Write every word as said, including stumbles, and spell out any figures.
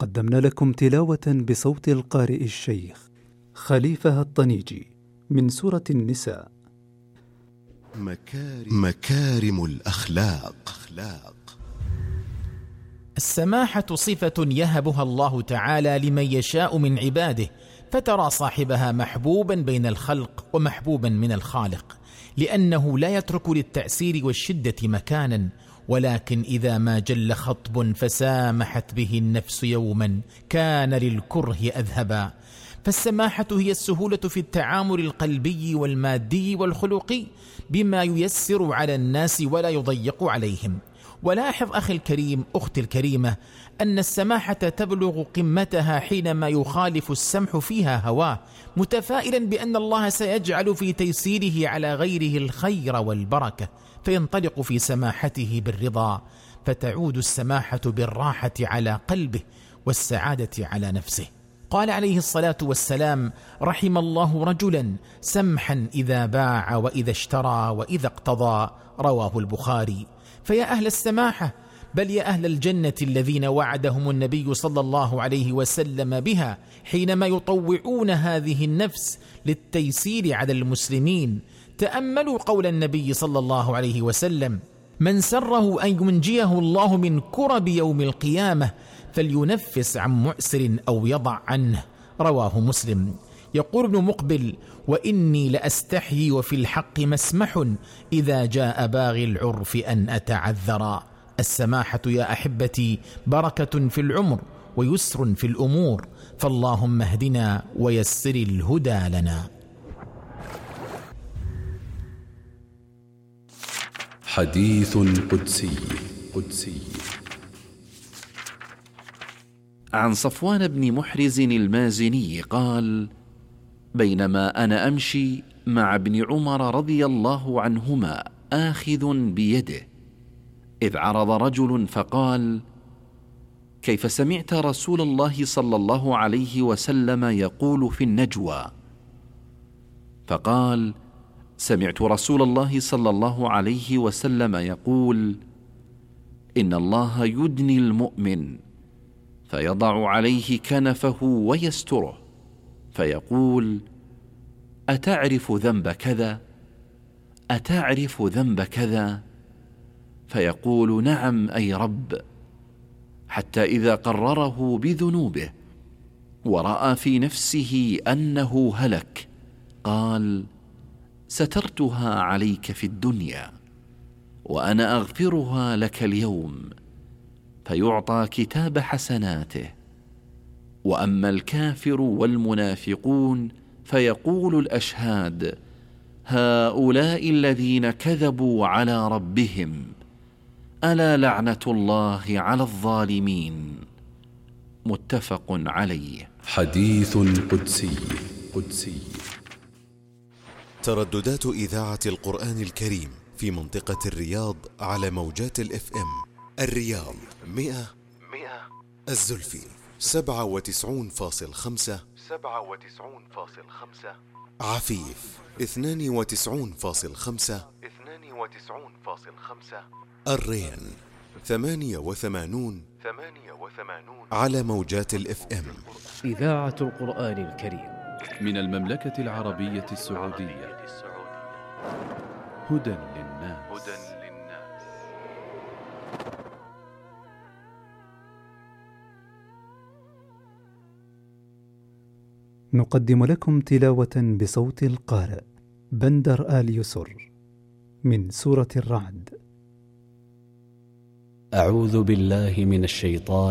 قدمنا لكم تلاوة بصوت القارئ الشيخ خليفة الطنيجي من سورة النساء. مكارم, مكارم الأخلاق. السماحة صفة يهبها الله تعالى لمن يشاء من عباده، فترى صاحبها محبوبا بين الخلق ومحبوبا من الخالق، لأنه لا يترك للتعسير والشدة مكانا، ولكن إذا ما جل خطب فسامحت به النفس يوما كان للكره أذهبا. فالسماحة هي السهولة في التعامل القلبي والمادي والخلقي بما ييسر على الناس ولا يضيق عليهم. ولاحظ أخي الكريم أختي الكريمة أن السماحة تبلغ قمتها حينما يخالف السمح فيها هواه، متفائلا بأن الله سيجعل في تيسيره على غيره الخير والبركة، فينطلق في سماحته بالرضا، فتعود السماحة بالراحة على قلبه والسعادة على نفسه. قال عليه الصلاة والسلام: رحم الله رجلا سمحا إذا باع وإذا اشترى وإذا اقتضى، رواه البخاري. فيا أهل السماحة، بل يا أهل الجنة الذين وعدهم النبي صلى الله عليه وسلم بها حينما يطوعون هذه النفس للتيسير على المسلمين، تأملوا قول النبي صلى الله عليه وسلم: من سره أن ينجيه الله من كرب يوم القيامة فلينفس عن مؤسر أو يضع عنه، رواه مسلم. يقول ابن مقبل: وإني لأستحيي وفي الحق مسمح إذا جاء باغي العرف أن أتعذرا. السماحة يا أحبتي بركة في العمر ويسر في الأمور، فاللهم اهدنا ويسر الهدى لنا. حديث قدسي قدسي عن صفوان بن محرز المازني قال: بينما أنا أمشي مع ابن عمر رضي الله عنهما آخذ بيده، إذ عرض رجل فقال: كيف سمعت رسول الله صلى الله عليه وسلم يقول في النجوى؟ فقال: سمعت رسول الله صلى الله عليه وسلم يقول: إن الله يدني المؤمن فيضع عليه كنفه ويستره، فيقول: أتعرف ذنب كذا؟ أتعرف ذنب كذا؟ فيقول: نعم أي رب، حتى إذا قرره بذنوبه ورأى في نفسه أنه هلك قال: سترتها عليك في الدنيا وأنا أغفرها لك اليوم، فيعطى كتاب حسناته. وأما الكافر والمنافقون فيقول الأشهاد: هؤلاء الذين كذبوا على ربهم، ألا لعنة الله على الظالمين. متفق عليه. حديث قدسي قدسي ترددات إذاعة القرآن الكريم في منطقة الرياض على موجات الاف ام: الرياض مئة، الزلفي سبعة وتسعون فاصل خمسة، عفيف اثنان وتسعون فاصل خمسة، الرين ثمانية وثمانون على موجات الاف ام. إذاعة القرآن الكريم من المملكة العربية السعودية. هدى للناس. نقدم لكم تلاوة بصوت القارئ بندر آل يسر من سورة الرعد. أعوذ بالله من الشيطان